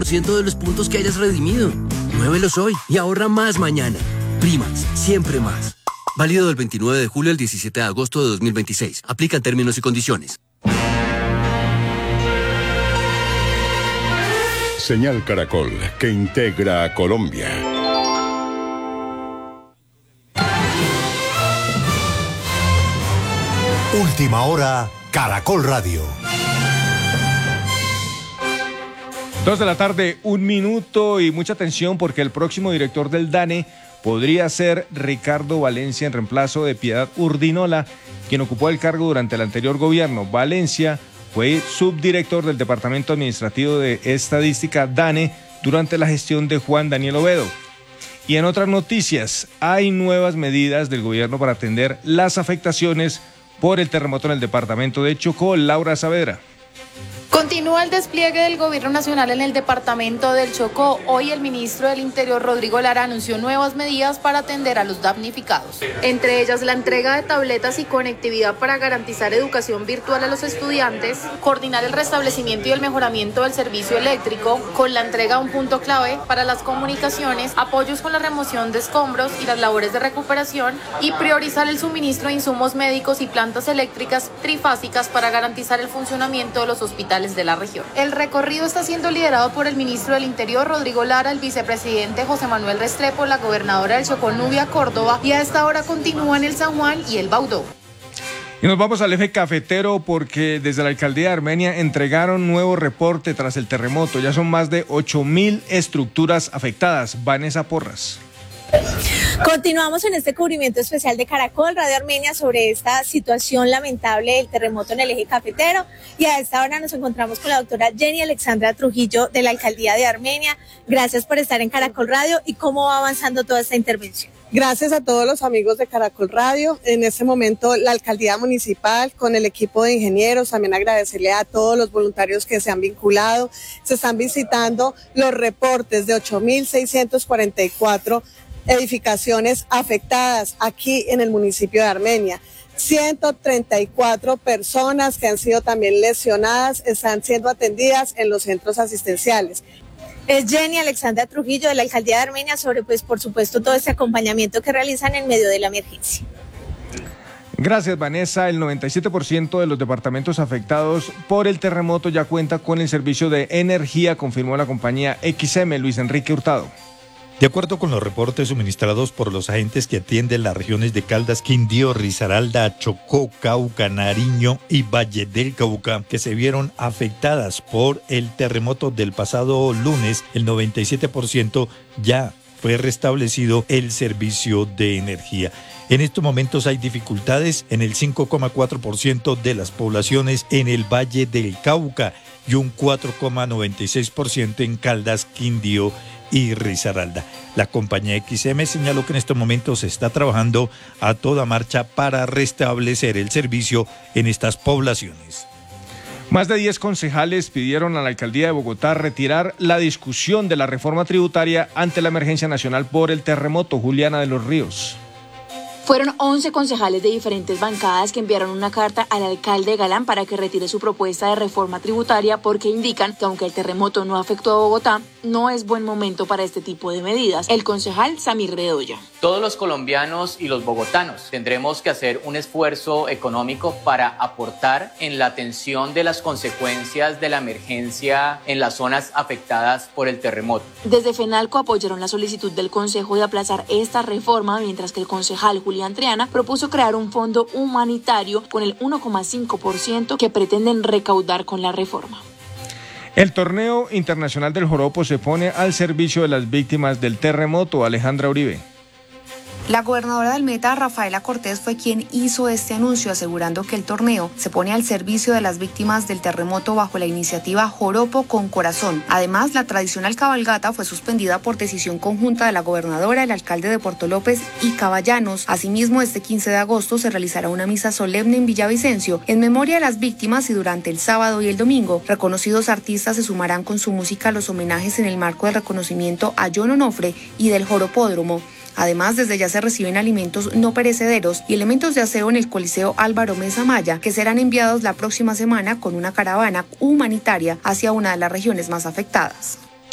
50% de los puntos que hayas redimido. Muévelos hoy y ahorra más mañana. Primax, siempre más. Válido del 29 de julio al 17 de agosto de 2026. Aplican términos y condiciones. Señal Caracol, que integra a Colombia. Última hora, Caracol Radio. 2 de la tarde, 1 minuto y mucha atención porque el próximo director del DANE podría ser Ricardo Valencia en reemplazo de Piedad Urdinola, quien ocupó el cargo durante el anterior gobierno. Valencia fue subdirector del Departamento Administrativo de Estadística DANE durante la gestión de Juan Daniel Ovedo. Y en otras noticias, hay nuevas medidas del gobierno para atender las afectaciones por el terremoto en el departamento de Chocó. Laura Saavedra. Continúa el despliegue del gobierno nacional en el departamento del Chocó. Hoy el ministro del Interior, Rodrigo Lara, anunció nuevas medidas para atender a los damnificados. Entre ellas, la entrega de tabletas y conectividad para garantizar educación virtual a los estudiantes, coordinar el restablecimiento y el mejoramiento del servicio eléctrico, con la entrega de un punto clave para las comunicaciones, apoyos con la remoción de escombros y las labores de recuperación, y priorizar el suministro de insumos médicos y plantas eléctricas trifásicas para garantizar el funcionamiento de los hospitales de la región. El recorrido está siendo liderado por el ministro del Interior, Rodrigo Lara, el vicepresidente José Manuel Restrepo, la gobernadora del Chocó, Nubia Córdoba, y a esta hora continúan el San Juan y el Baudó. Y nos vamos al eje cafetero porque desde la alcaldía de Armenia entregaron nuevo reporte tras el terremoto. Ya son más de 8.000 estructuras afectadas. Vanessa Porras. Continuamos en este cubrimiento especial de Caracol Radio Armenia sobre esta situación lamentable del terremoto en el eje cafetero, y a esta hora nos encontramos con la doctora Jenny Alexandra Trujillo de la alcaldía de Armenia. Gracias por estar en Caracol Radio. ¿Y cómo va avanzando toda esta intervención? Gracias a todos los amigos de Caracol Radio. En este momento la alcaldía municipal con el equipo de ingenieros, también agradecerle a todos los voluntarios que se han vinculado. Se están visitando los reportes de 8.644 edificaciones afectadas aquí en el municipio de Armenia. 134 personas que han sido también lesionadas están siendo atendidas en los centros asistenciales. Es Jenny Alexandra Trujillo de la alcaldía de Armenia sobre, por supuesto, todo este acompañamiento que realizan en medio de la emergencia. Gracias, Vanessa. El 97% de los departamentos afectados por el terremoto ya cuenta con el servicio de energía, confirmó la compañía XM. Luis Enrique Hurtado. De acuerdo con los reportes suministrados por los agentes que atienden las regiones de Caldas, Quindío, Risaralda, Chocó, Cauca, Nariño y Valle del Cauca, que se vieron afectadas por el terremoto del pasado lunes, el 97% ya fue restablecido el servicio de energía. En estos momentos hay dificultades en el 5,4% de las poblaciones en el Valle del Cauca y un 4,96% en Caldas, Quindío y Risaralda. La compañía XM señaló que en estos momentos se está trabajando a toda marcha para restablecer el servicio en estas poblaciones. Más de 10 concejales pidieron a la alcaldía de Bogotá retirar la discusión de la reforma tributaria ante la emergencia nacional por el terremoto. Juliana de los Ríos. Fueron 11 concejales de diferentes bancadas que enviaron una carta al alcalde Galán para que retire su propuesta de reforma tributaria, porque indican que aunque el terremoto no afectó a Bogotá, no es buen momento para este tipo de medidas. El concejal Samir Bedoya. Todos los colombianos y los bogotanos tendremos que hacer un esfuerzo económico para aportar en la atención de las consecuencias de la emergencia en las zonas afectadas por el terremoto. Desde FENALCO apoyaron la solicitud del Consejo de aplazar esta reforma, mientras que el concejal Julián Triana propuso crear un fondo humanitario con el 1,5% que pretenden recaudar con la reforma. El torneo internacional del joropo se pone al servicio de las víctimas del terremoto. Alejandra Uribe. La gobernadora del Meta, Rafaela Cortés, fue quien hizo este anuncio, asegurando que el torneo se pone al servicio de las víctimas del terremoto bajo la iniciativa Joropo con Corazón. Además, la tradicional cabalgata fue suspendida por decisión conjunta de la gobernadora, el alcalde de Puerto López y Caballanos. Asimismo, este 15 de agosto se realizará una misa solemne en Villavicencio en memoria de las víctimas, y durante el sábado y el domingo, reconocidos artistas se sumarán con su música a los homenajes en el marco del reconocimiento a John Onofre y del Joropódromo. Además, desde ya se reciben alimentos no perecederos y elementos de aseo en el Coliseo Álvaro Mesa Maya, que serán enviados la próxima semana con una caravana humanitaria hacia una de las regiones más afectadas.